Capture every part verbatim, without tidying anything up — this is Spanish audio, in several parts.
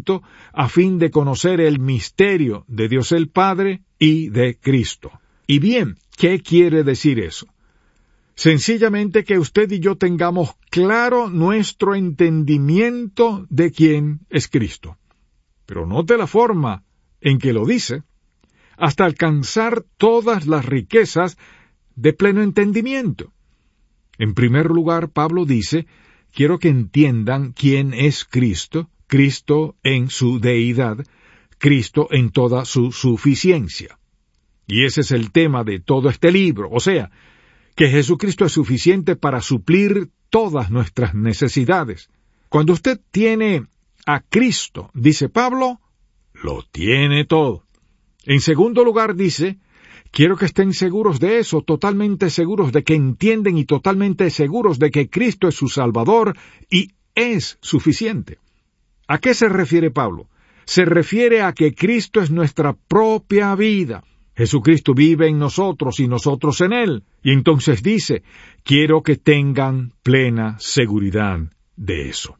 conocimiento a fin de conocer el misterio de Dios el Padre y de Cristo. Y bien, ¿qué quiere decir eso? Sencillamente que usted y yo tengamos claro nuestro entendimiento de quién es Cristo. Pero note la forma en que lo dice, hasta alcanzar todas las riquezas de pleno entendimiento. En primer lugar, Pablo dice, quiero que entiendan quién es Cristo, Cristo en su deidad, Cristo en toda su suficiencia. Y ese es el tema de todo este libro, o sea, que Jesucristo es suficiente para suplir todas nuestras necesidades. Cuando usted tiene a Cristo, dice Pablo, lo tiene todo. En segundo lugar dice, quiero que estén seguros de eso, totalmente seguros de que entienden y totalmente seguros de que Cristo es su Salvador y es suficiente. ¿A qué se refiere Pablo? Se refiere a que Cristo es nuestra propia vida. Jesucristo vive en nosotros y nosotros en Él. Y entonces dice, quiero que tengan plena seguridad de eso.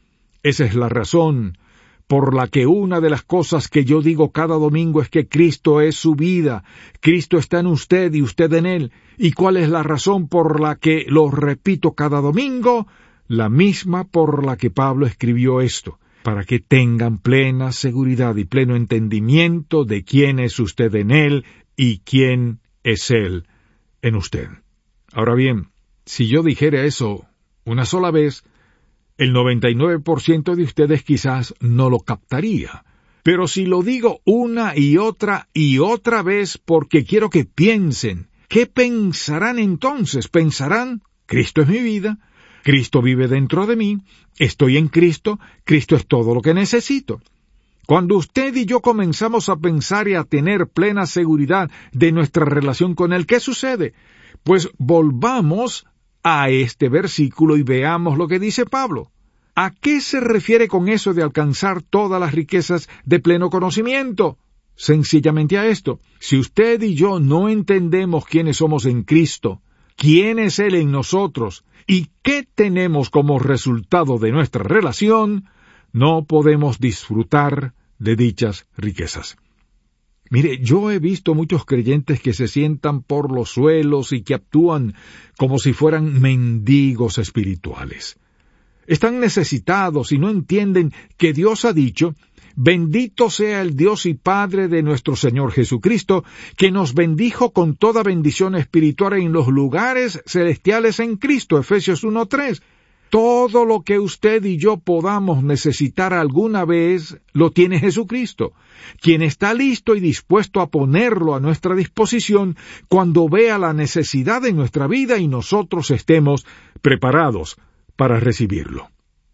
Esa es la razón por la que una de las cosas que yo digo cada domingo es que Cristo es su vida. Cristo está en usted y usted en Él. ¿Y cuál es la razón por la que lo repito cada domingo? La misma por la que Pablo escribió esto. Para que tengan plena seguridad y pleno entendimiento de quién es usted en Él y quién es Él en usted. Ahora bien, si yo dijera eso una sola vez, el noventa y nueve por ciento de ustedes quizás no lo captaría. Pero si lo digo una y otra y otra vez porque quiero que piensen, ¿qué pensarán entonces? Pensarán, Cristo es mi vida, Cristo vive dentro de mí, estoy en Cristo, Cristo es todo lo que necesito. Cuando usted y yo comenzamos a pensar y a tener plena seguridad de nuestra relación con Él, ¿qué sucede? Pues volvamos a este versículo y veamos lo que dice Pablo. ¿A qué se refiere con eso de alcanzar todas las riquezas de pleno conocimiento? Sencillamente a esto. Si usted y yo no entendemos quiénes somos en Cristo, quién es Él en nosotros y qué tenemos como resultado de nuestra relación, no podemos disfrutar de dichas riquezas. Mire, yo he visto muchos creyentes que se sientan por los suelos y que actúan como si fueran mendigos espirituales. Están necesitados y no entienden que Dios ha dicho, bendito sea el Dios y Padre de nuestro Señor Jesucristo, que nos bendijo con toda bendición espiritual en los lugares celestiales en Cristo, Efesios uno tres. Todo lo que usted y yo podamos necesitar alguna vez, lo tiene Jesucristo, quien está listo y dispuesto a ponerlo a nuestra disposición cuando vea la necesidad de nuestra vida y nosotros estemos preparados para recibirlo.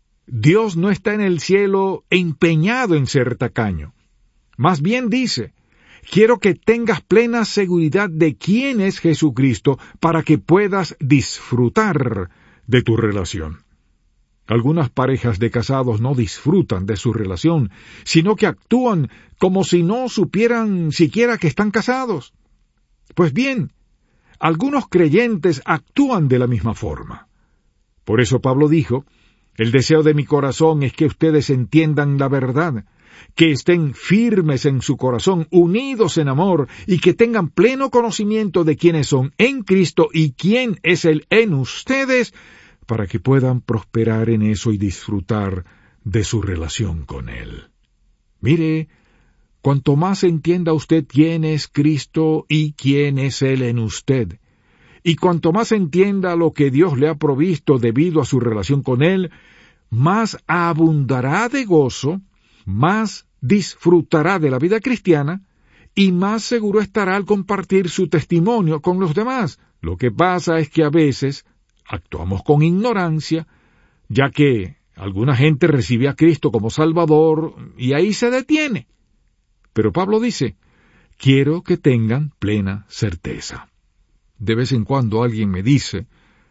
Dios no está en el cielo empeñado en ser tacaño. Más bien dice, quiero que tengas plena seguridad de quién es Jesucristo para que puedas disfrutar de tu relación. Algunas parejas de casados no disfrutan de su relación, sino que actúan como si no supieran siquiera que están casados. Pues bien, algunos creyentes actúan de la misma forma. Por eso Pablo dijo, el deseo de mi corazón es que ustedes entiendan la verdad, que estén firmes en su corazón, unidos en amor, y que tengan pleno conocimiento de quiénes son en Cristo y quién es Él en ustedes, para que puedan prosperar en eso y disfrutar de su relación con Él. Mire, cuanto más entienda usted quién es Cristo y quién es Él en usted, y cuanto más entienda lo que Dios le ha provisto debido a su relación con Él, más abundará de gozo, más disfrutará de la vida cristiana, y más seguro estará al compartir su testimonio con los demás. Lo que pasa es que a veces actuamos con ignorancia, ya que alguna gente recibe a Cristo como Salvador y ahí se detiene. Pero Pablo dice, quiero que tengan plena certeza. De vez en cuando alguien me dice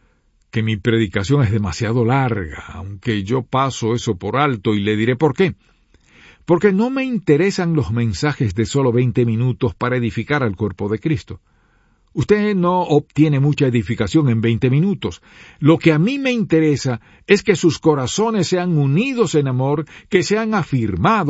que mi predicación es demasiado larga, aunque yo paso eso por alto y le diré por qué. Porque no me interesan los mensajes de solo veinte minutos para edificar al cuerpo de Cristo. Usted no obtiene mucha edificación en veinte minutos. Lo que a mí me interesa es que sus corazones sean unidos en amor, que sean afirmados,